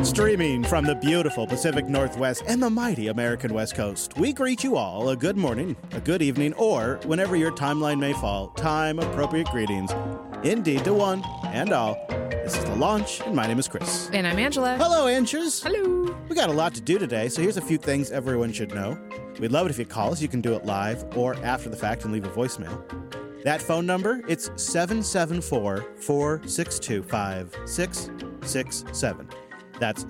Streaming from the beautiful Pacific Northwest and the mighty American West Coast, we greet you all a good morning, a good evening, or whenever your timeline may fall, time-appropriate greetings, indeed to one and all. This is The Launch, and my name is Chris. And I'm Angela. Hello, Anchors. Hello. We got a lot to do today, so here's a few things everyone should know. We'd love it if you call us. You can do it live or after the fact and leave a voicemail. That phone number, it's 774-462-5667. That's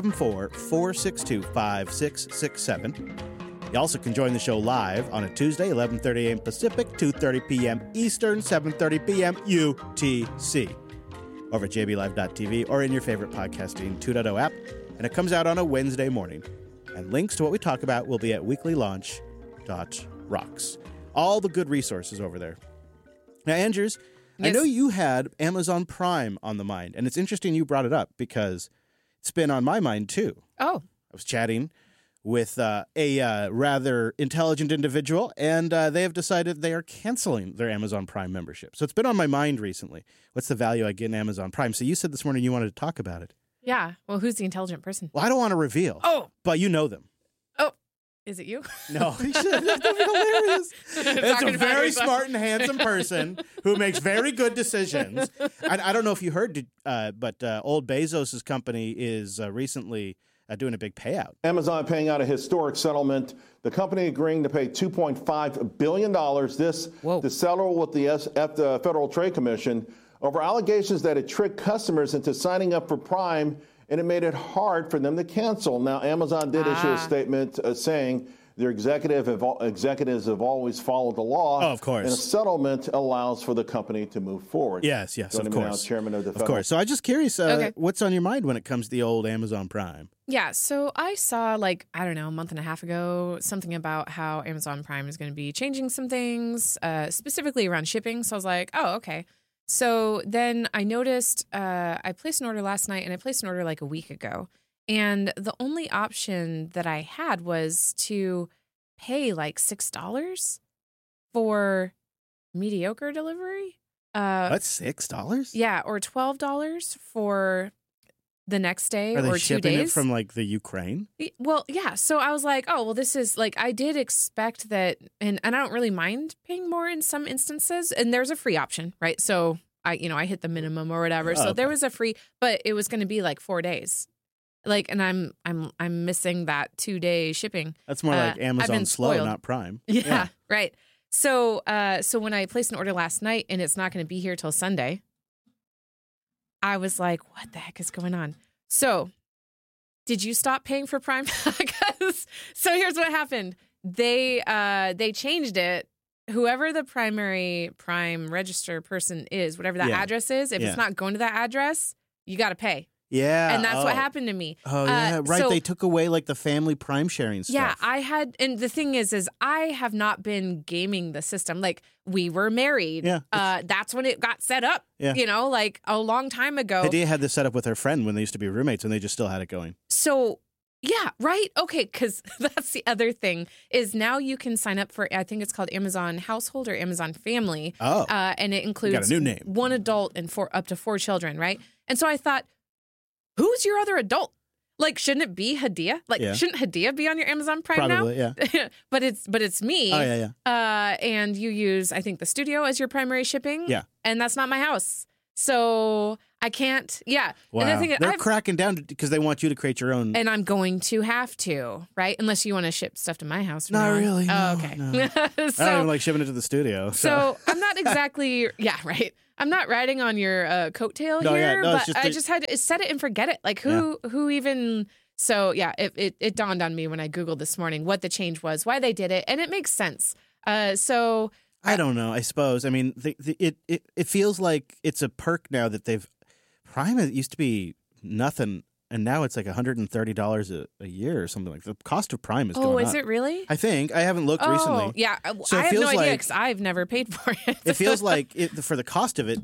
774-462-5667. You also can join the show live on a Tuesday, 11:30 a.m. Pacific, 2:30 p.m. Eastern, 7:30 p.m. UTC. Over at jblive.tv or in your favorite podcasting 2.0 app. And it comes out on a Wednesday morning. And links to what we talk about will be at weeklylaunch.rocks. All the good resources over there. Now, Andrews, yes. I know you had Amazon Prime on the mind. And it's interesting you brought it up because it's been on my mind, too. Oh. I was chatting with a rather intelligent individual, and they have decided they are canceling their Amazon Prime membership. So it's been on my mind recently. What's the value I get in Amazon Prime? So you said this morning you wanted to talk about it. Yeah. Well, who's the intelligent person? Well, I don't want to reveal. Oh. But you know them. Oh. Is it you? No. That'd be hilarious. It's a very smart and handsome person who makes very good decisions. I don't know if you heard, but old Bezos' company is recently doing a big payout. Amazon paying out a historic settlement. The company agreeing to pay $2.5 billion to settle with the Federal Trade Commission over allegations that it tricked customers into signing up for Prime, and it made it hard for them to cancel. Now, Amazon did issue a statement saying their executives have always followed the law. Oh, of course. And a settlement allows for the company to move forward. Yes, Joining of me course. Now, Chairman of the Federal. Of course. So I'm just curious, what's on your mind when it comes to the old Amazon Prime? Yeah, so I saw, a month and a half ago, something about how Amazon Prime is going to be changing some things, specifically around shipping. So I was like, oh, okay. So then I noticed I placed an order last night, and I placed an order like a week ago. And the only option that I had was to pay like $6 for mediocre delivery. That's $6? Yeah, or $12 for the next day or 2 days. Are they shipping it from like the Ukraine? Well, yeah. So I was like, oh, well, this is like, I did expect that, and I don't really mind paying more in some instances. And there's a free option, right? So I hit the minimum or whatever. So there was a free, but it was going to be like 4 days. Like, and I'm missing that 2-day shipping. That's more like Amazon Slow, not Prime. Yeah, right. So when I placed an order last night and it's not going to be here till Sunday, I was like, what the heck is going on? So did you stop paying for Prime? So here's what happened. They changed it. Whoever the primary Prime register person is, whatever that address is, if it's not going to that address, you got to pay. Yeah. And that's what happened to me. Oh, yeah. Right. So, they took away like the family Prime sharing stuff. Yeah, I had. And the thing is I have not been gaming the system. Like, we were married. Yeah. That's when it got set up, like a long time ago. Hadiya had this set up with her friend when they used to be roommates, and they just still had it going. So, yeah, right. Okay, because that's the other thing is now you can sign up for, I think it's called Amazon Household or Amazon Family. Oh. And it includes got a new name. 1 adult and up to 4 children, right? And so I thought, who's your other adult? Like, shouldn't it be Hadiya? Like, shouldn't Hadiya be on your Amazon Prime Probably, now? Yeah. but it's me. Oh, yeah. And you use, I think, the studio as your primary shipping. Yeah. And that's not my house. So I can't. Yeah. Wow. And they're cracking down because they want you to create your own. And I'm going to have to, right? Unless you want to ship stuff to my house. Not really. Oh, okay. No. So, I don't even like shipping it to the studio. So I'm not exactly. Yeah, right. I'm not riding on your coattail here, but I just had to set it and forget it. Like, who even... So, yeah, it dawned on me when I Googled this morning what the change was, why they did it, and it makes sense. I don't know, I suppose. I mean, it feels like it's a perk now that they've... Prime, it used to be nothing, and now it's like $130 a year or something like that. The cost of Prime is going up. Oh, is it really? I think. I haven't looked recently. Yeah. So I have no idea because I've never paid for it. It feels like, for the cost of it,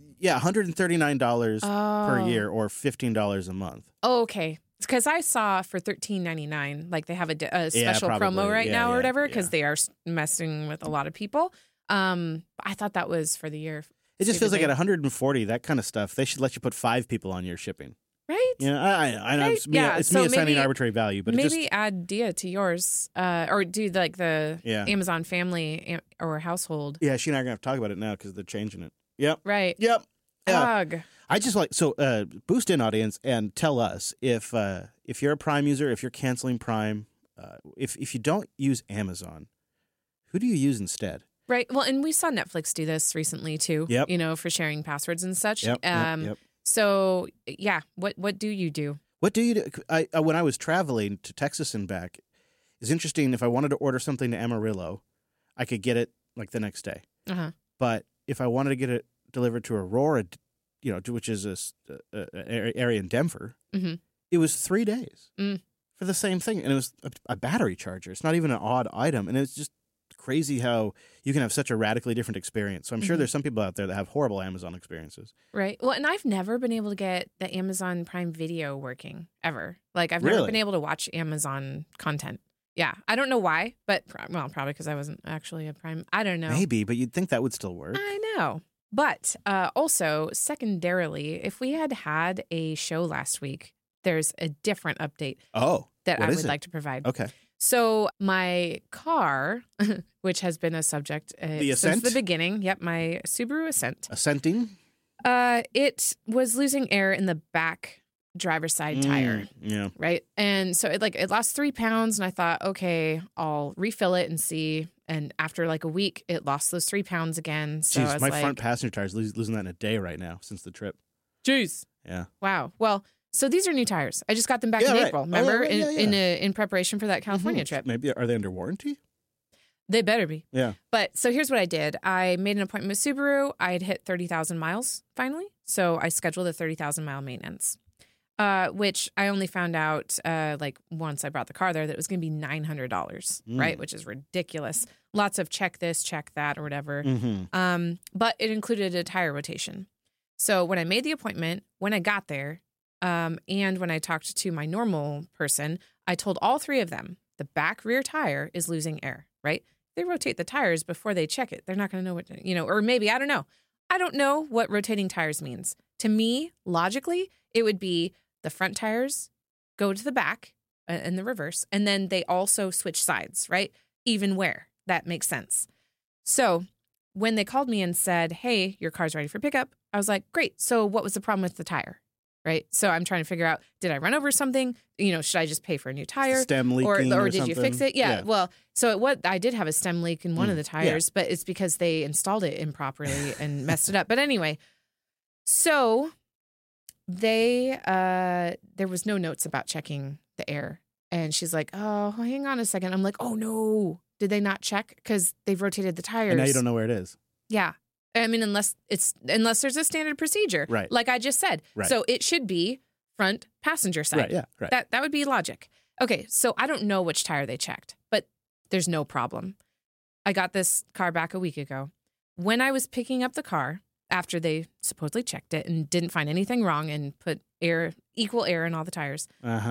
$139 per year or $15 a month. Oh, okay. Because I saw for $13.99, like they have a special promo right now or whatever, because they are messing with a lot of people. I thought that was for the year. It just feels like at $140, that kind of stuff, they should let you put 5 people on your shipping. Right? Yeah, I know. Right? It's me, Yeah, it's so me assigning maybe- arbitrary value, but it Maybe just, add Dia to yours, or do like the Yeah. Amazon family or household. yeah, she and I are going to have to talk about it now because they're changing it. Yep. Right. Yep. Yeah. Ugh. I just like, so boost in, audience, and tell us if you're a Prime user, if you're canceling Prime, if you don't use Amazon, who do you use instead? Right. Well, and we saw Netflix do this recently too. Yep. You know, for sharing passwords and such. Yep. Yep. So yeah, what do you do? What do you do? When I was traveling to Texas and back, it's interesting. If I wanted to order something to Amarillo, I could get it like the next day. Uh-huh. But if I wanted to get it delivered to Aurora, which is a area in Denver, Mhm. it was 3 days Mm. for the same thing, and it was a battery charger. It's not even an odd item, and it's just crazy how you can have such a radically different experience. So I'm sure Mhm. there's some people out there that have horrible Amazon experiences. Right. Well, and I've never been able to get the Amazon Prime Video working ever. Like I've never Really? been able to watch Amazon content. Yeah. I don't know why, but probably because I wasn't actually a Prime. I don't know. Maybe, but you'd think that would still work. I know. But also, secondarily, if we had a show last week, there's a different update Oh, that what I is would it? like to provide. Okay. So my car, which has been a subject The since Ascent? the beginning. Yep, my Subaru Ascent. Ascenting? It was losing air in the back driver's side tire. Yeah. Right. And so it lost 3 pounds. And I thought, okay, I'll refill it and see. And after like a week, it lost those 3 pounds again. So I Jeez, was my like, front passenger tire's losing that in a day right now since the trip. jeez. Yeah. Wow. Well, so these are new tires. I just got them back Yeah, in right. April. Oh, yeah, Remember, right, yeah, yeah. in preparation for that California trip. Maybe, are they under warranty? They better be. Yeah. But so here's what I did. I made an appointment with Subaru. I had hit 30,000 miles finally. So I scheduled a 30,000 mile maintenance, which I only found out like once I brought the car there that it was going to be $900, right? Which is ridiculous. Lots of check this, check that, or whatever. Mm-hmm. But it included a tire rotation. So when I made the appointment, when I got there, and when I talked to my normal person, I told all three of them the back rear tire is losing air, right? They rotate the tires before they check it. They're not going to know what, or maybe, I don't know. I don't know what rotating tires means. To me, logically, it would be the front tires go to the back in the reverse, and then they also switch sides, right? Even wear. That makes sense. So when they called me and said, hey, your car's ready for pickup, I was like, great. So what was the problem with the tire? Right. So I'm trying to figure out, did I run over something? Should I just pay for a new tire? Stem leaking or did you something? fix it? Yeah. Well, so I did have a stem leak in one of the yeah. tires, but it's because they installed it improperly and messed it up. But anyway, so there was no notes about checking the air. And she's like, oh, hang on a second. I'm like, oh, no. Did they not check? Because they've rotated the tires. And now you don't know where it is. Yeah. I mean, unless there's a standard procedure, Right. like I just said. Right. So it should be front passenger side. Right, yeah, right. That would be logic. Okay, so I don't know which tire they checked, but there's no problem. I got this car back a week ago. When I was picking up the car, after they supposedly checked it and didn't find anything wrong and put equal air in all the tires,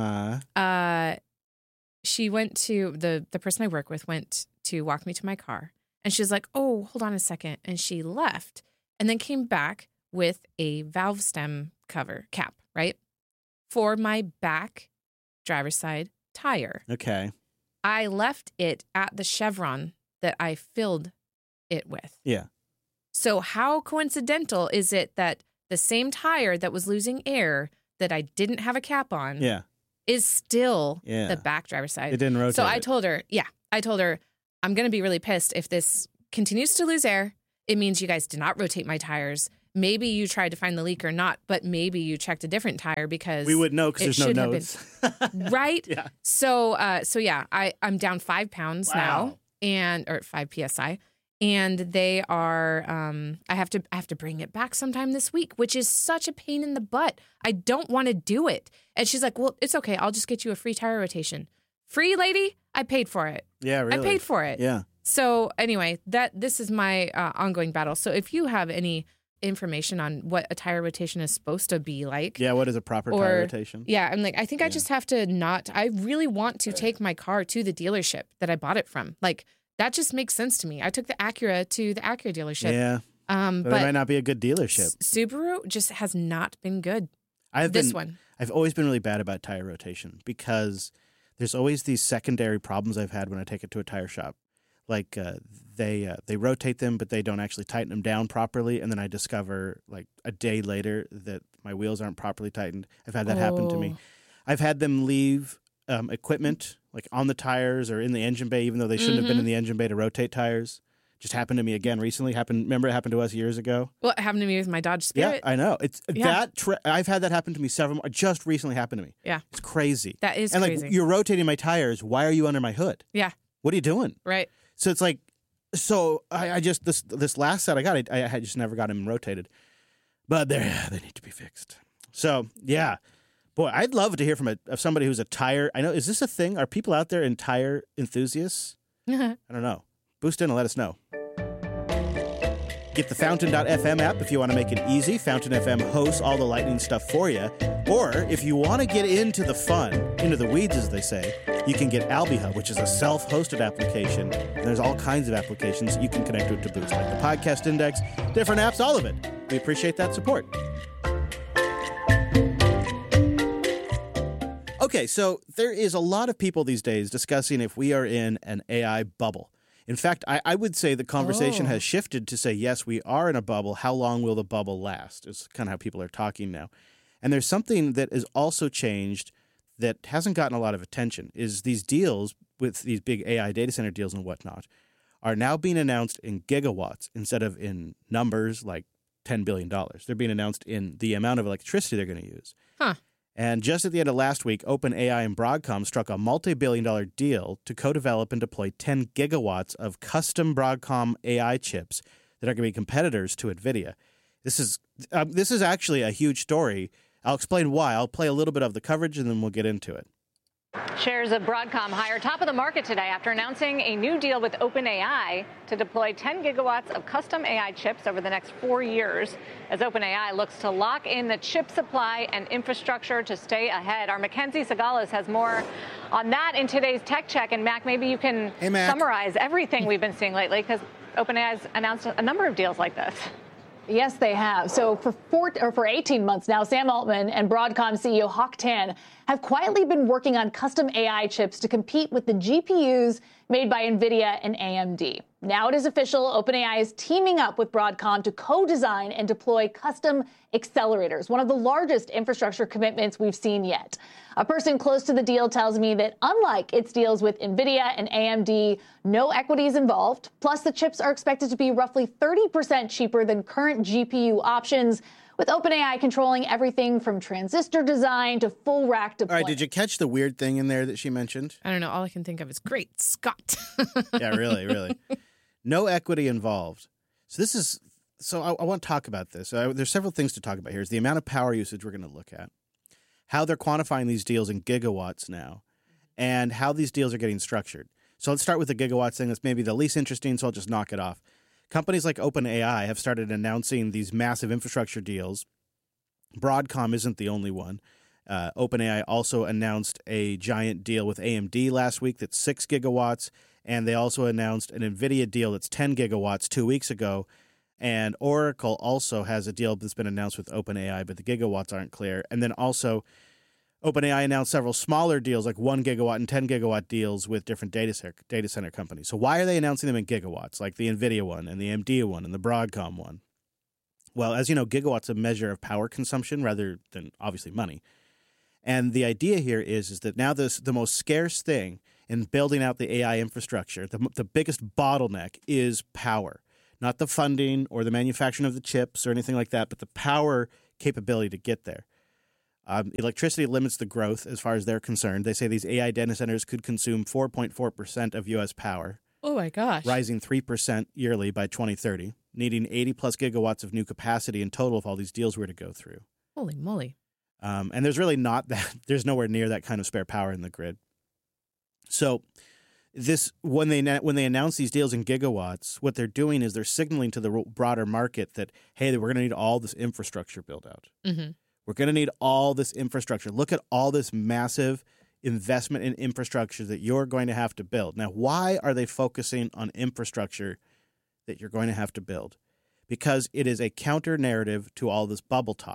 she went to, the person I work with went to walk me to my car. And she's like, oh, hold on a second. And she left and then came back with a valve stem cap, right? For my back driver's side tire. Okay. I left it at the chevron that I filled it with. Yeah. So how coincidental is it that the same tire that was losing air that I didn't have a cap on is still the back driver's side? It didn't rotate. So I told her, I'm going to be really pissed if this continues to lose air. It means you guys did not rotate my tires. Maybe you tried to find the leak or not, but maybe you checked a different tire because we would know because there's no notes. Right? Yeah. So yeah, I'm down 5 pounds now or 5 PSI. And they are, I have to bring it back sometime this week, which is such a pain in the butt. I don't want to do it. And she's like, well, it's okay. I'll just get you a free tire rotation. Free, lady? I paid for it. Yeah, really. I paid for it. Yeah. So anyway, this is my ongoing battle. So if you have any information on what a tire rotation is supposed to be like. Yeah, what is a proper tire rotation? Yeah, I'm like, I think I just have to I really want to take my car to the dealership that I bought it from. Like, that just makes sense to me. I took the Acura to the Acura dealership. Yeah. But it might not be a good dealership. Subaru just has not been good. I've I've always been really bad about tire rotation because there's always these secondary problems I've had when I take it to a tire shop. Like they rotate them, but they don't actually tighten them down properly, and then I discover like a day later that my wheels aren't properly tightened. I've had that happen to me. I've had them leave equipment like on the tires or in the engine bay, even though they shouldn't have been in the engine bay to rotate tires. Just happened to me again recently. Remember it happened to us years ago? Well, it happened to me with my Dodge Spirit. Yeah, I know. I've had that happen to me several more. Just recently happened to me. Yeah. It's crazy. That is crazy. crazy. And you're rotating my tires. Why are you under my hood? Yeah. What are you doing? Right. So it's like, I just, this last set I got, I just never got them rotated. But they need to be fixed. So, yeah. Boy, I'd love to hear from somebody who's a tire. I know, is this a thing? Are people out there in tire enthusiasts? I don't know. Boost in and let us know. Get the Fountain.fm app if you want to make it easy. Fountain FM hosts all the lightning stuff for you. Or if you want to get into the fun, into the weeds, as they say, you can get AlbiHub, which is a self-hosted application. And there's all kinds of applications you can connect to it to Boost, like the Podcast Index, different apps, all of it. We appreciate that support. Okay, so there is a lot of people these days discussing if we are in an AI bubble. In fact, I would say the conversation has shifted to say, yes, we are in a bubble. How long will the bubble last? It's kind of how people are talking now. And there's something that is also changed that hasn't gotten a lot of attention, is these deals with these big AI data center deals and whatnot are now being announced in gigawatts instead of in numbers like $10 billion. They're being announced in the amount of electricity they're going to use. Huh. And just at the end of last week, OpenAI and Broadcom struck a multi-billion-dollar deal to co-develop and deploy 10 gigawatts of custom Broadcom AI chips that are going to be competitors to NVIDIA. This is actually a huge story. I'll explain why. I'll play a little bit of the coverage, and then we'll get into it. Shares of Broadcom higher top of the market today after announcing a new deal with OpenAI to deploy 10 gigawatts of custom AI chips over the next 4 years as OpenAI looks to lock in the chip supply and infrastructure to stay ahead. Our Mackenzie Sagales has more on that in today's Tech Check. And Mac, maybe you can summarize everything we've been seeing lately because OpenAI's announced a number of deals like this. Yes, they have. So for 18 months now, Sam Altman and Broadcom CEO Hock Tan have quietly been working on custom AI chips to compete with the GPUs made by NVIDIA and AMD. Now it is official. OpenAI is teaming up with Broadcom to co-design and deploy custom accelerators, one of the largest infrastructure commitments we've seen yet. A person close to the deal tells me that unlike its deals with NVIDIA and AMD, no equity is involved. Plus, the chips are expected to be roughly 30% cheaper than current GPU options, with OpenAI controlling everything from transistor design to full rack deployment. All right, did you catch the weird thing in there that she mentioned? I don't know. All I can think of is great Scott. Yeah, really. No equity involved. So I want to talk about this. There's several things to talk about here. Is the amount of power usage we're going to look at, how they're quantifying these deals in gigawatts now, and how these deals are getting structured. So let's start with the gigawatts thing. That's maybe the least interesting, so I'll just knock it off. Companies like OpenAI have started announcing these massive infrastructure deals. Broadcom isn't the only one. OpenAI also announced a giant deal with AMD last week that's 6 gigawatts, and they also announced an NVIDIA deal that's 10 gigawatts 2 weeks ago. And Oracle also has a deal that's been announced with OpenAI, but the gigawatts aren't clear. And then also, OpenAI announced several smaller deals, like 1 gigawatt and 10 gigawatt deals with different data center companies. So why are they announcing them in gigawatts, like the NVIDIA one and the AMD one and the Broadcom one? Well, as you know, gigawatt's a measure of power consumption rather than, obviously, money. And the idea here is that now the most scarce thing in building out the AI infrastructure, the biggest bottleneck is power. Not the funding or the manufacturing of the chips or anything like that, but the power capability to get there. Electricity limits the growth as far as they're concerned. They say these AI data centers could consume 4.4% of U.S. power. Oh, my gosh. Rising 3% yearly by 2030, needing 80-plus gigawatts of new capacity in total if all these deals were to go through. Holy moly. And there's really not that. There's nowhere near that kind of spare power in the grid. So when they announce these deals in gigawatts, what they're doing is they're signaling to the broader market that, hey, we're going to need all this infrastructure built out. Mm-hmm. We're going to need all this infrastructure. Look at all this massive investment in infrastructure that you're going to have to build. Now, why are they focusing on infrastructure that you're going to have to build? Because it is a counter narrative to all this bubble talk.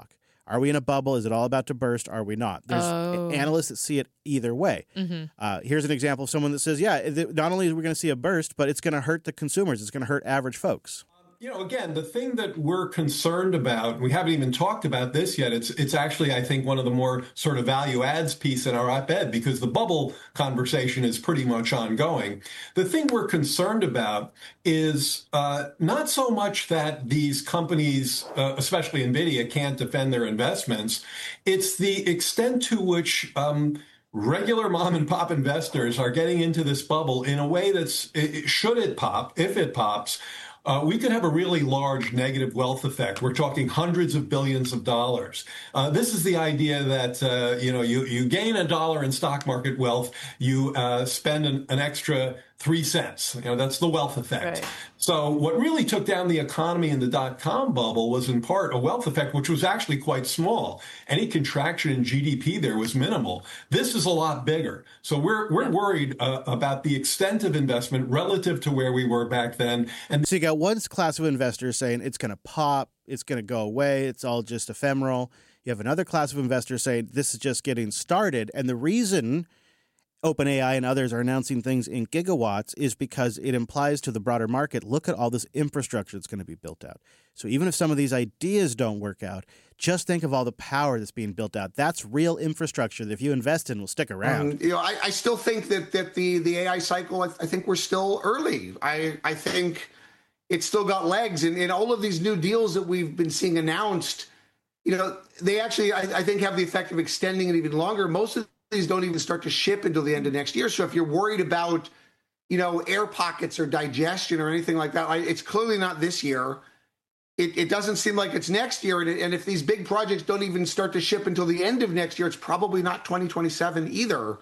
Are we in a bubble? Is it all about to burst? Are we not? There's analysts that see it either way. Here's an example of someone that says, not only are we going to see a burst, but it's going to hurt the consumers. It's going to hurt average folks. Again, the thing that we're concerned about, we haven't even talked about this yet. It's actually, I think, one of the more sort of value adds piece in our op-ed, because the bubble conversation is pretty much ongoing. The thing we're concerned about is not so much that these companies, especially NVIDIA, can't defend their investments. It's the extent to which regular mom and pop investors are getting into this bubble in a way that's, should it pop, if it pops, we could have a really large negative wealth effect. We're talking hundreds of billions of dollars. This is the idea that, you gain $1 in stock market wealth, you spend an extra 3 cents. That's the wealth effect. Right. So what really took down the economy in the dot-com bubble was in part a wealth effect, which was actually quite small. Any contraction in GDP there was minimal. This is a lot bigger. So we're worried about the extent of investment relative to where we were back then. And so you got one class of investors saying it's going to pop, it's going to go away, it's all just ephemeral. You have another class of investors saying this is just getting started. And the reason OpenAI and others are announcing things in gigawatts is because it implies to the broader market, look at all this infrastructure that's going to be built out. So even if some of these ideas don't work out, just think of all the power that's being built out. That's real infrastructure that if you invest in will stick around. I still think that the AI cycle, I think we're still early. I think it's still got legs. And all of these new deals that we've been seeing announced, they actually, I think, have the effect of extending it even longer. Most of these don't even start to ship until the end of next year. So if you're worried about, air pockets or digestion or anything like that, it's clearly not this year. It doesn't seem like it's next year. And if these big projects don't even start to ship until the end of next year, it's probably not 2027 either.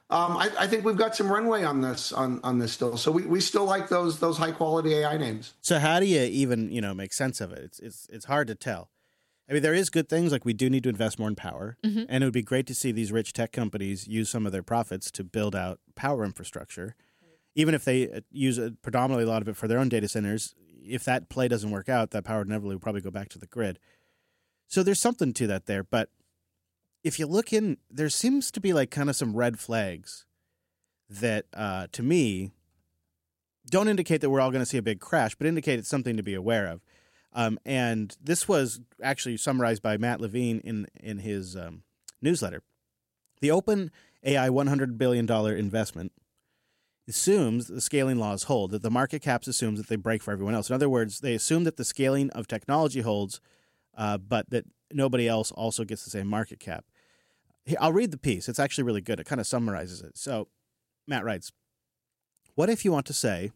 I think we've got some runway on this still. So we still like those high quality AI names. So how do you even, make sense of it? It's hard to tell. I mean, there is good things, like we do need to invest more in power, and it would be great to see these rich tech companies use some of their profits to build out power infrastructure, even if they use predominantly a lot of it for their own data centers. If that play doesn't work out, that power inevitably will probably go back to the grid. So there's something to that there, but if you look in, there seems to be like kind of some red flags that, to me, don't indicate that we're all going to see a big crash, but indicate it's something to be aware of. And this was actually summarized by Matt Levine in his newsletter. The OpenAI $100 billion investment assumes the scaling laws hold, that the market caps assumes that they break for everyone else. In other words, they assume that the scaling of technology holds, but that nobody else also gets the same market cap. I'll read the piece. It's actually really good. It kind of summarizes it. So Matt writes, what if you want,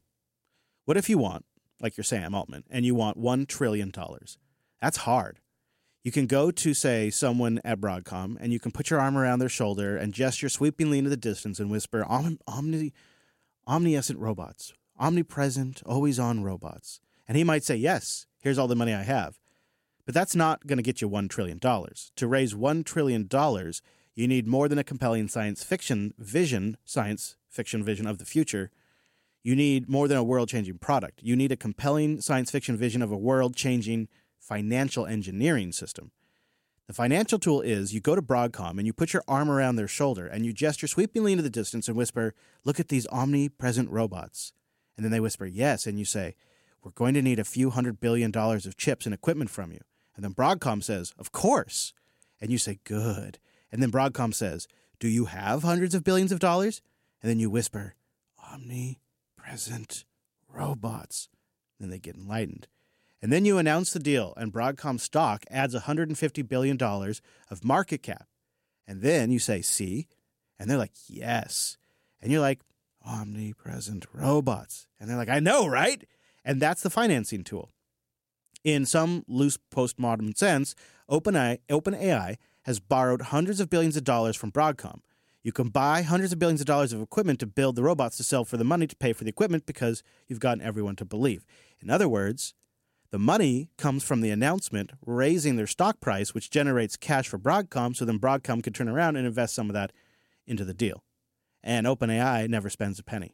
like you're Sam Altman, and you want $1 trillion? That's hard. You can go to, say, someone at Broadcom, and you can put your arm around their shoulder and gesture sweepingly into the distance and whisper, omniscient robots, omnipresent, always-on robots. And he might say, yes, here's all the money I have. But that's not going to get you $1 trillion. To raise $1 trillion, you need more than a compelling science fiction vision of the future. You need more than a world-changing product. You need a compelling science fiction vision of a world-changing financial engineering system. The financial tool is you go to Broadcom and you put your arm around their shoulder and you gesture sweepingly into the distance and whisper, look at these omnipresent robots. And then they whisper, yes, and you say, we're going to need a few $100 billion of chips and equipment from you. And then Broadcom says, of course. And you say, good. And then Broadcom says, do you have hundreds of billions of dollars? And then you whisper, omnipresent robots. Then they get enlightened. And then you announce the deal, and Broadcom stock adds $150 billion of market cap. And then you say, see? And they're like, yes. And you're like, omnipresent robots. And they're like, I know, right? And that's the financing tool. In some loose postmodern sense, OpenAI has borrowed hundreds of billions of dollars from Broadcom. You can buy hundreds of billions of dollars of equipment to build the robots to sell for the money to pay for the equipment because you've gotten everyone to believe. In other words, the money comes from the announcement raising their stock price, which generates cash for Broadcom, so then Broadcom can turn around and invest some of that into the deal. And OpenAI never spends a penny.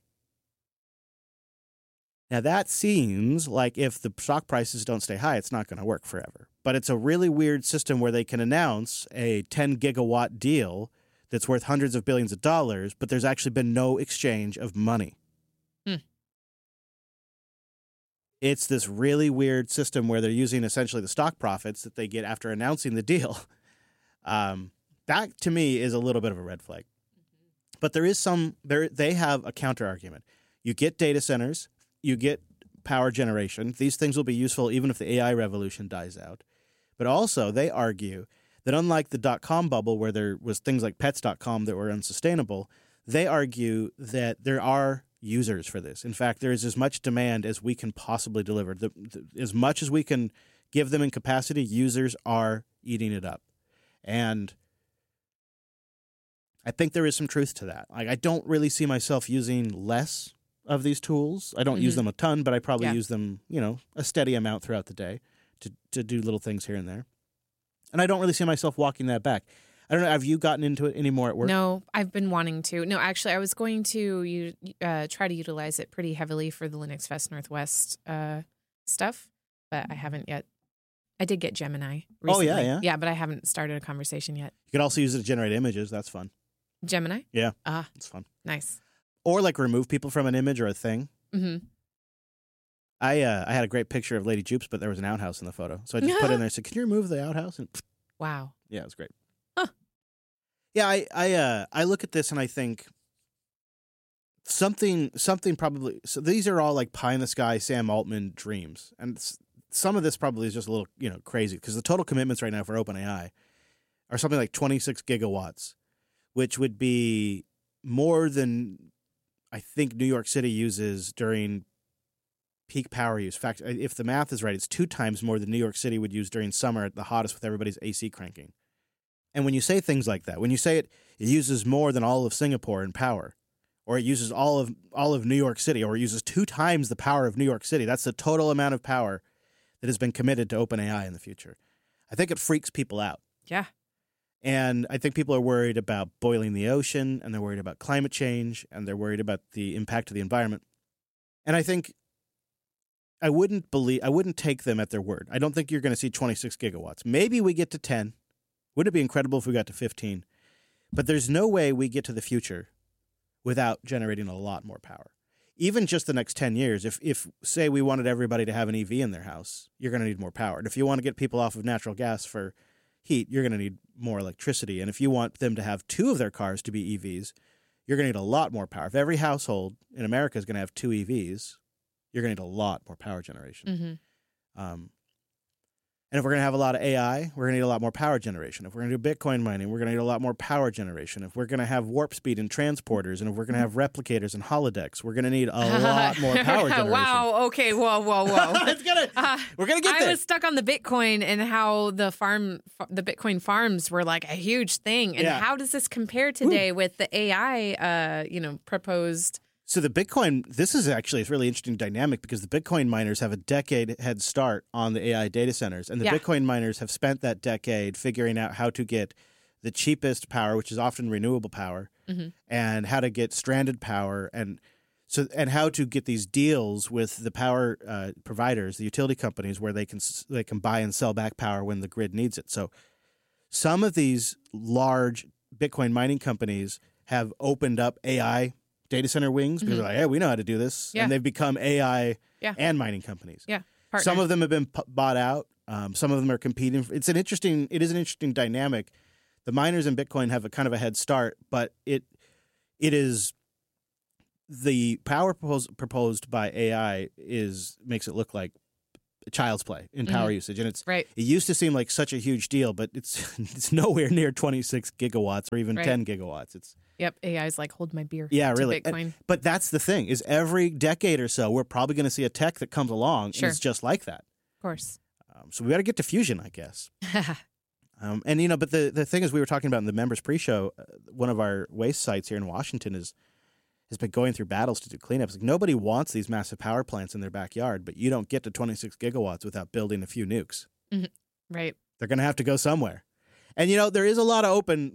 Now, that seems like if the stock prices don't stay high, it's not going to work forever. But it's a really weird system where they can announce a 10 gigawatt deal that's worth hundreds of billions of dollars, but there's actually been no exchange of money. It's this really weird system where they're using essentially the stock profits that they get after announcing the deal. That, to me, is a little bit of a red flag. But there is they have a counter argument. You get data centers, you get power generation. These things will be useful even if the AI revolution dies out. But also, they argue that unlike the dot-com bubble where there was things like pets.com that were unsustainable, they argue that there are users for this. In fact, there is as much demand as we can possibly deliver. As much as we can give them in capacity, users are eating it up. And I think there is some truth to that. Like, I don't really see myself using less of these tools. I don't use them a ton, but I probably use them, a steady amount throughout the day to do little things here and there. And I don't really see myself walking that back. I don't know. Have you gotten into it anymore at work? No, I've been wanting to. No, actually, I was going to try to utilize it pretty heavily for the Linux Fest Northwest stuff, but I haven't yet. I did get Gemini recently. Oh, yeah. Yeah, but I haven't started a conversation yet. You could also use it to generate images. That's fun. Gemini? Yeah. It's fun. Nice. Or like remove people from an image or a thing. Mm-hmm. I had a great picture of Lady Jupes, but there was an outhouse in the photo. So I just put it in there and said, can you remove the outhouse? And wow. Yeah, it was great. Huh. Yeah, I look at this and I think something probably. So these are all like pie in the sky Sam Altman dreams, and some of this probably is just a little crazy because the total commitments right now for OpenAI are something like 26 gigawatts, which would be more than I think New York City uses during peak power use. In fact, if the math is right, it's 2 times more than New York City would use during summer at the hottest with everybody's AC cranking. And when you say things like that, when you say it uses more than all of Singapore in power, or it uses all of New York City, or it uses 2 times the power of New York City, that's the total amount of power that has been committed to OpenAI in the future. I think it freaks people out. Yeah. And I think people are worried about boiling the ocean, and they're worried about climate change, and they're worried about the impact of the environment. And I think I wouldn't take them at their word. I don't think you're going to see 26 gigawatts. Maybe we get to 10. Wouldn't it be incredible if we got to 15? But there's no way we get to the future without generating a lot more power. Even just the next 10 years, if say we wanted everybody to have an EV in their house, you're going to need more power. And if you want to get people off of natural gas for heat, you're going to need more electricity. And if you want them to have 2 of their cars to be EVs, you're going to need a lot more power. If every household in America is going to have 2 EVs, you're going to need a lot more power generation. Mm-hmm. And if we're going to have a lot of AI, we're going to need a lot more power generation. If we're going to do Bitcoin mining, we're going to need a lot more power generation. If we're going to have warp speed and transporters, and if we're going to have replicators and holodecks, we're going to need a lot more power generation. Wow. Okay. Whoa. We're going to get there. I was stuck on the Bitcoin and how the Bitcoin farms were like a huge thing. And how does this compare today with the AI, proposed? So the Bitcoin, this is actually a really interesting dynamic because the Bitcoin miners have a decade head start on the AI data centers. And the Bitcoin miners have spent that decade figuring out how to get the cheapest power, which is often renewable power, and how to get stranded power and how to get these deals with the power providers, the utility companies, where they can buy and sell back power when the grid needs it. So some of these large Bitcoin mining companies have opened up AI data center wings because they're like, hey, we know how to do this. Yeah. And they've become AI and mining companies. Yeah. Some of them have been bought out. Some of them are competing. It is an interesting dynamic. The miners in Bitcoin have a kind of a head start, but it is the power proposed by AI makes it look like a child's play in power usage. And it used to seem like such a huge deal, but it's nowhere near 26 gigawatts or even 10 gigawatts. Yep, AI is like, hold my beer. Yeah, really. Bitcoin. But that's the thing, is every decade or so, we're probably going to see a tech that comes along and it's just like that. Of course. So we got to get to fusion, I guess. But the thing is, we were talking about in the members pre-show, one of our waste sites here in Washington has been going through battles to do cleanups. Like, nobody wants these massive power plants in their backyard, but you don't get to 26 gigawatts without building a few nukes. Mm-hmm. Right. They're going to have to go somewhere. And, there is a lot of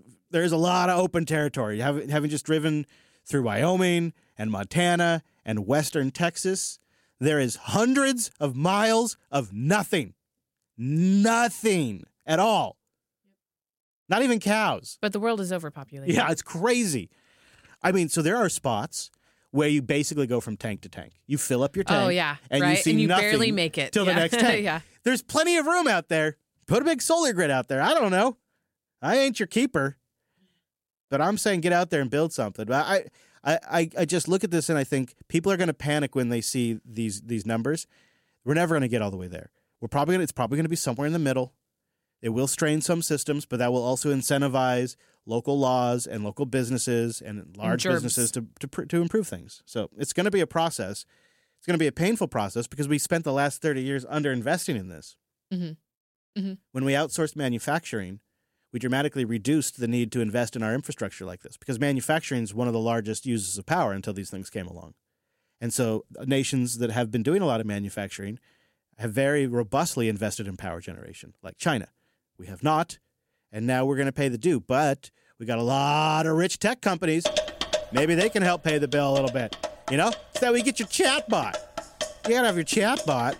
open territory. Having just driven through Wyoming and Montana and western Texas, there is hundreds of miles of nothing. Nothing at all. Not even cows. But the world is overpopulated. Yeah, it's crazy. I mean, so there are spots where you basically go from tank to tank. You fill up your tank. Oh, yeah. And right? you see and you nothing barely make it. till the next tank. Yeah. There's plenty of room out there. Put a big solar grid out there. I don't know. I ain't your keeper. But I'm saying get out there and build something. But I just look at this and I think people are going to panic when they see these numbers. We're never going to get all the way there. It's probably going to be somewhere in the middle. It will strain some systems, but that will also incentivize local laws and local businesses and large businesses to improve things. So it's going to be a process. It's going to be a painful process because we spent the last 30 years underinvesting in this. Mm-hmm. Mm-hmm. When we outsourced manufacturing, we dramatically reduced the need to invest in our infrastructure like this because manufacturing is one of the largest users of power until these things came along. And so nations that have been doing a lot of manufacturing have very robustly invested in power generation, like China. We have not, and now we're going to pay the due. But we got a lot of rich tech companies. Maybe they can help pay the bill a little bit. You know? So that we get your chat bot. You got to have your chat bot.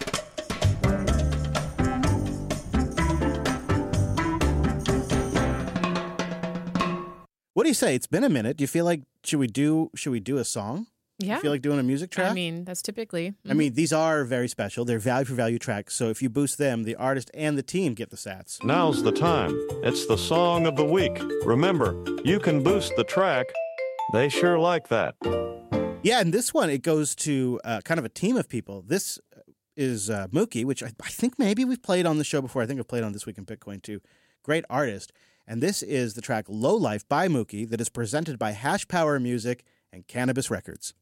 What do you say? It's been a minute. Do you feel like should we do a song? Yeah. You feel like doing a music track? I mean, that's typically. I mean, these are very special. They're value for value tracks. So if you boost them, the artist and the team get the sats. Now's the time. It's the song of the week. Remember, you can boost the track. They sure like that. Yeah, and this one, it goes to kind of a team of people. This is Mookie, which I think maybe we've played on the show before. I think I've played on This Week in Bitcoin too. Great artist. And this is the track Low Life by Mookie that is presented by Hash Power Music and Cannabis Records.